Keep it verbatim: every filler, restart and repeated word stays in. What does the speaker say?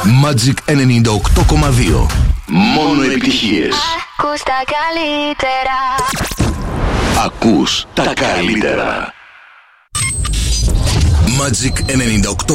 Magic ενενήντα οκτώ κόμμα δύο. Μόνο επιτυχίες. Ακούς τα καλύτερα. Ακούς τα καλύτερα. Magic ενενήντα οκτώ.